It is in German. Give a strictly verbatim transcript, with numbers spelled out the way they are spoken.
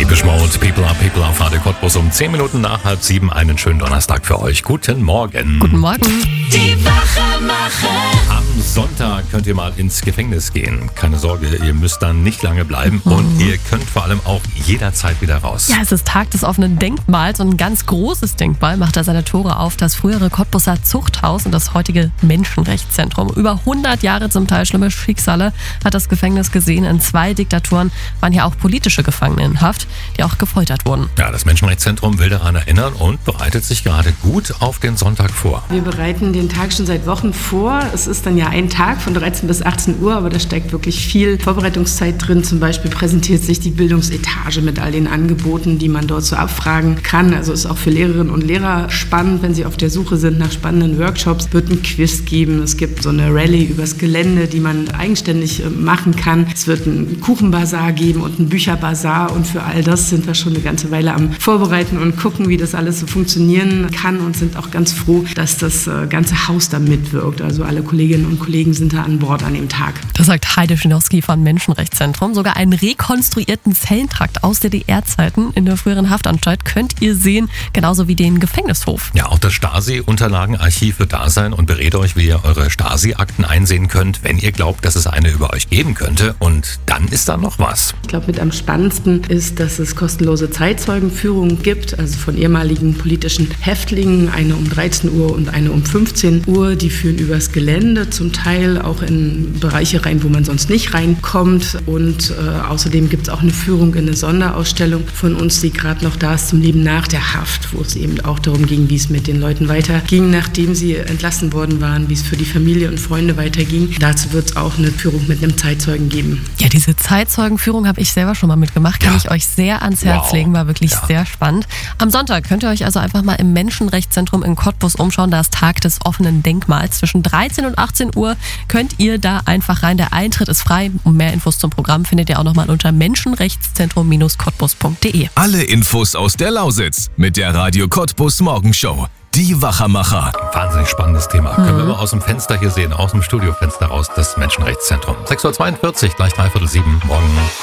Depeche Mode, People are People auf Radio Cottbus um zehn Minuten nach halb sieben. Einen schönen Donnerstag für euch. Guten Morgen. Guten Morgen. Die Wachmacher. Am Sonntag könnt ihr mal ins Gefängnis gehen. Keine Sorge, ihr müsst dann nicht lange bleiben und ihr könnt vor allem auch jederzeit wieder raus. Ja, es ist Tag des offenen Denkmals und ein ganz großes Denkmal macht da seine Tore auf. Das frühere Cottbuser Zuchthaus und das heutige Menschenrechtszentrum. Über hundert Jahre zum Teil schlimme Schicksale hat das Gefängnis gesehen. In zwei Diktaturen waren hier auch politische Gefangene in Haft, die auch gefoltert wurden. Ja, das Menschenrechtszentrum will daran erinnern und bereitet sich gerade gut auf den Sonntag vor. Wir bereiten den Tag schon seit Wochen vor. Es ist dann ja ein Tag von dreizehn bis achtzehn Uhr, aber da steckt wirklich viel Vorbereitungszeit drin. Zum Beispiel präsentiert sich die Bildungsetage mit all den Angeboten, die man dort so abfragen kann. Also ist auch für Lehrerinnen und Lehrer spannend, wenn sie auf der Suche sind nach spannenden Workshops. Es wird ein Quiz geben, es gibt so eine Rallye übers Gelände, die man eigenständig machen kann. Es wird einen Kuchenbazar geben und einen Bücherbazar und für all das sind wir schon eine ganze Weile am Vorbereiten und gucken, wie das alles so funktionieren kann und sind auch ganz froh, dass das ganze Haus da mitwirkt. Also alle Kolleginnen und Kollegen sind da an Bord an dem Tag. Das sagt Heide Schinowski vom Menschenrechtszentrum. Sogar einen rekonstruierten Zellentrakt aus D D R-Zeiten in der früheren Haftanstalt könnt ihr sehen, genauso wie den Gefängnishof. Ja, auch das Stasi-Unterlagenarchiv wird da sein und berät euch, wie ihr eure Stasi-Akten einsehen könnt, wenn ihr glaubt, dass es eine über euch geben könnte. Und dann ist da noch was. Ich glaube, mit am spannendsten ist, dass es kostenlose Zeitzeugenführungen gibt, also von ehemaligen politischen Häftlingen, eine um dreizehn Uhr und eine um fünfzehn Uhr. Die führen übers Gelände, zum Teil auch in Bereiche rein, wo man sonst nicht reinkommt. Und äh, außerdem gibt es auch eine Führung in eine Sonderausstellung von uns, die gerade noch da ist, zum Leben nach der Haft, wo es eben auch darum ging, wie es mit den Leuten weiterging, nachdem sie entlassen worden waren, wie es für die Familie und Freunde weiterging. Dazu wird es auch eine Führung mit einem Zeitzeugen geben. Ja, diese Zeitzeugenführung habe ich selber schon mal mitgemacht, kann Ja. ich euch sehr ans Herz Wow. legen, war wirklich Ja. sehr spannend. Am Sonntag könnt ihr euch also einfach mal im Menschenrechtszentrum in Cottbus umschauen, da ist Tag des offenen Denkmals. Zwischen dreizehn und achtzehn Uhr könnt ihr da einfach rein, der Eintritt ist frei und mehr Infos zum Programm findet ihr auch nochmal unter menschenrechtszentrum cottbus punkt de. Alle Infos aus der Lausitz mit der Radio Cottbus Morgenshow. Die Wachmacher. Wahnsinnig spannendes Thema. Können wir immer aus dem Fenster hier sehen, aus dem Studiofenster raus, das Menschenrechtszentrum. sechs Uhr zweiundvierzig, gleich dreiviertel sieben, morgen.